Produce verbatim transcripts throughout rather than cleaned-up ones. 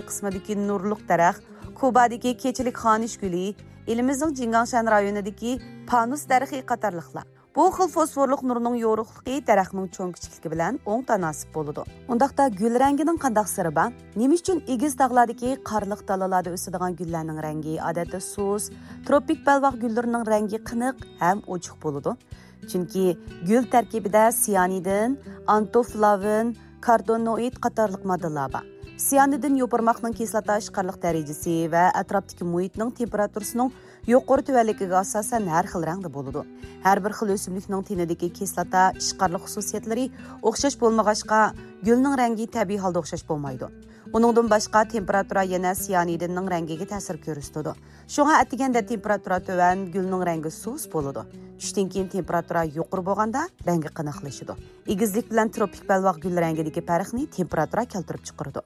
qismidagi nurliq daraxt, Kubadagi kechilik xonish guli, elimizning Jingangshan rayonidagi panus daraxti qatorliqlar. Bu xil fosforliq nurning yo'riqligi daraxtning cho'ng kichikligi bilan o'ng tanasib bo'ladi. Undaqda gul rangining qanday siri bor? Nima uchun egiz tog'lardagi qarliq dalalarda o'sadigan gullarning rangi odatda suz, tropik balvoq gullarining rangi qiniq ham ochiq bo'ladi? Chunki gul tarkibida siyanidin, antoflavin, karotenoid qatorliq moddalar bor. Siyanidin yo'pirmoqning kislota ishqarliq darajasi va atrofdagi muhitning temperaturasining yuqori tuvanligiga asosan har xil rangda bo'ladi. Har bir xil o'simlikning tenidagi kislota ishqarliq xususiyatlari o'xshash bo'lmag'achqa, gulning rangi tabiiy holda o'xshash bo'lmaydi. Uningdan boshqa temperatura yana siyanidinning rangiga ta'sir ko'rsatadi. Shunga atiganda temperatura tuvan, gulning rangi suz bo'ladi. Tushdan keyin temperatura yuqori bo'lganda rangi qiniqlashadi. Egizlik bilan tropik balvoq gul rangidagi farqni temperatura keltirib chiqaradi.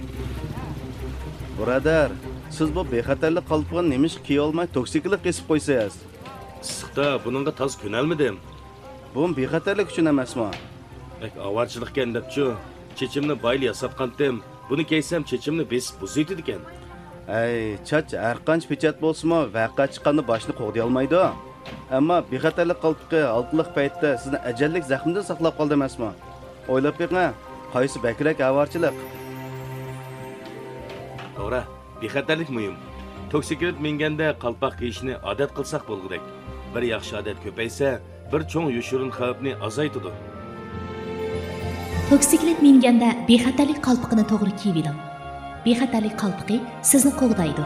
Birodar, siz bu bexatarlik qalpog'ini nemish kiy olmay toksiklik qesib qo'ysangiz. Issiqda buningga toz ko'nalmidim. Bu bexatarlik uchun emasmi? Bak avarchilikkan debchi, chechimni bayli yasatqandim. Buni keysam chechimni besib buzaydi ekan. Ay, chach har qancha pechat bo'lsa-mo, vaqa chiqqanda boshni qo'g'day olmaydi. Ammo bexatarlik qalpoqi oltliq paytda sizni ajallik zaxmdan saqlab qoldi emasmi? O'ylab beqing, qaysi bakrak avarchilik? To'g'ri, bexatarlik muhim. Toksiklik minganda qalpoq kiyishni odat qilsak bo'lgudek. Bir yaxshi odat ko'paysa, bir cho'ng yoshirin xavfni azaytadi. Toksiklik minganda bexatarlik qalpoqini to'g'ri kiyib oling. Bexatarlik qalpoqi sizni qo'g'daydi.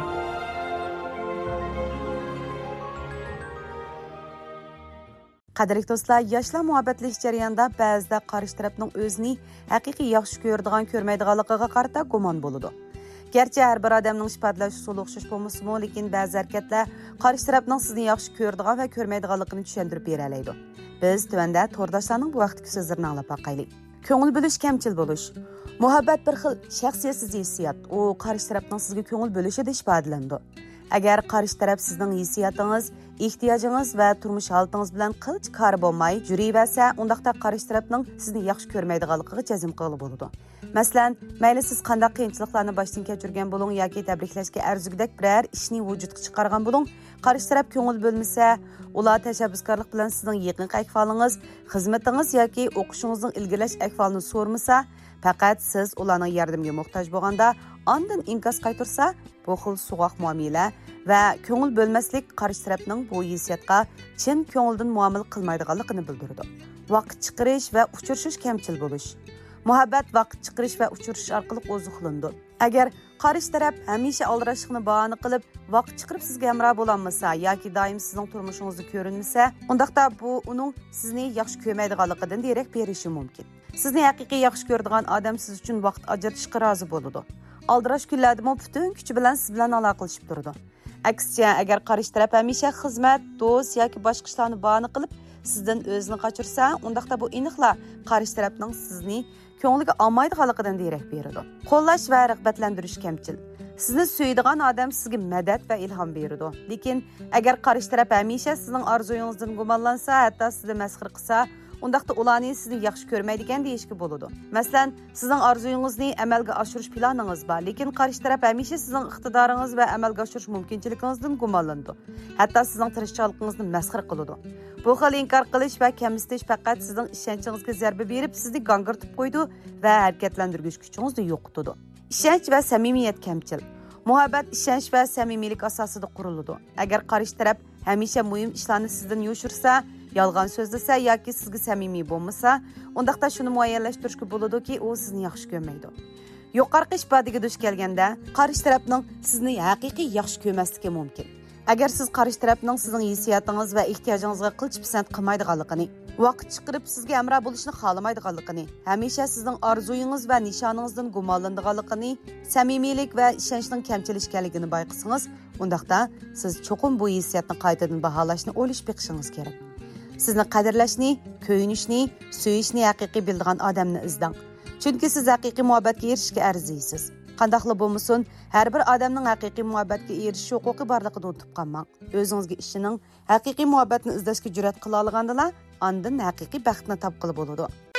Qadrli do'stlar, yoshlar muhabbatlash jarayonida ba'zida qarshi tarafning o'zini haqiqiy yaxshi ko'radigan, ko'rmaydiganligiga qarata gumon bo'ladi. Gerçi har bir odamning ifodalash usuli o'xshash bo'lmasa-mu, lekin ba'zi harakatlar qarshi tarafning sizni yaxshi ko'radigan va ko'rmaydiganligini tushuntirib bera oladi. Biz tuvanda to'rdoshlarning bu vaqtdagi so'zlarini anglab boqaylik. Ko'ngil bo'lish kamchil bo'lish. Muhabbat bir xil shaxsiyatsiz hissiyot. U qarshi tarafning sizga ko'ngil bo'lishida ifodalandi. Agar qarshi taraf sizning hissiyotingiz, ehtiyojingiz va turmush holatingiz bilan qilch kar bo'lmay yurayversa, undaqda qarshi tarafning sizni yaxshi ko'rmaydiganligiga jazm qilib bo'ladi. Masalan, mayli siz qanday qiyinchiliklarni boshdan kechirgan bo'ling yoki tabriklashga arzigidek biror ishni vujudga chiqargan bo'ling, qarshi taraf ko'ngil bo'lmasa, ular tashabbuskorlik bilan sizning yaqin ahvolingiz, xizmatingiz yoki o'qishingizning ilgirlash ahvolini so'rmasa, faqat siz ularning yordamiga muhtoj bo'lganda ondan inkos qaytarsa, bu xil suvoq muomala va ko'ngil bo'lmaslik qarshi tarafning bu hissiyotga chin ko'ngildan muomala qilmaydiganligini bildiradi. Vaqt chiqarish va uchirishish kamchil bo'lish. Muhabbat vaqt chiqarish va uchirish orqali ozuqlandi. Agar qarshi taraf hamisha aldirashlikni bahona qilib, vaqt chiqarib sizga hamroh bo'lolmasa yoki doim sizning turmushingizda ko'rinmasa, undaqda bu uning sizni yaxshi ko'rmaydiganligidan derak berishi mumkin. Sizni haqiqiy yaxshi ko'radigan odam siz uchun vaqt ajratishga rozi bo'ladi. Aldirash kunlarda mo butun kuchi bilan siz bilan aloqalashib turadi. Aksiya, agar qarshi taraf hamisha xizmat, do'st yoki boshqa ishlarni bahona qilib sizdan o'zini qochirsa, undaqda bu aniqla qarshi tarafning sizni ko'ngliga olmaydiganligidan derak beradi. Qo'llash va rag'batlantirish kamchil. Sizni suyadigan odam sizga madad va ilhom beradi. Lekin agar qarshi taraf hamisha sizning orzuyingizdan gumonlansa, hatto sizni masxir qilsa, undaqda ularni sizni yaxshi ko'rmaydigan deyishga bo'ladi. Masalan, sizning orzuyingizni amalga oshirish planingiz bor, lekin qarshi taraf hamisha sizning iqtidoringiz va amalga oshirish mumkinchiligingizdan gumonlanadi. Hatto sizning tirishchiligingizni masxir qiladi. Bu xil inkor qilish va kamsitish faqat sizning ishonchingizga zarba berib, sizni gangirtib qo'ydi va harakatlantirgich kuchingizni yo'qotadi. Ishonch va samimiyat kamchil. Muhabbat ishonch va samimiylik asosida quriladi. Agar qarshi taraf hamisha muhim ishlarni sizdan yo'shirsa, yolg'on so'zlasa yoki sizga samimiy bo'lmasa, undaqda shuni muayyanlashtirishga bo'ladiki, u sizni yaxshi ko'rmaydi. Yuqorqi ifodasiga duch kelganda, qarshi tarafning sizni haqiqiy yaxshi ko'rmasligi mumkin. Agar siz qarshi tarafning sizning hissiyotingiz va ehtiyojingizga qilch pisand qilmaydiganligini, vaqt chiqarib sizga hamroh bo'lishni xohlamaydiganligini, hamisha sizning orzuyingiz va nishoningizdan gumonlanadiganligini, samimiylik va ishonchning kamchil ekanligini bayqasangiz, undaqda siz cho'qim bu hissiyotni qaytadan baholashni o'ylash beqishingiz kerak. Sizni qadrlashni, ko'yinishni, suyishni haqiqiy bildigan odamni izlang. Chunki siz haqiqiy muhabbatga erishishga arziysiz. Qandaqli bo'lmasin, har bir odamning haqiqiy muhabbatga erishish huquqi borligini unutib qolmang. O'zingizga ishining haqiqiy muhabbatni izlashga jur'at qila olgandilar, ondan haqiqiy baxtni topqili bo'ladi.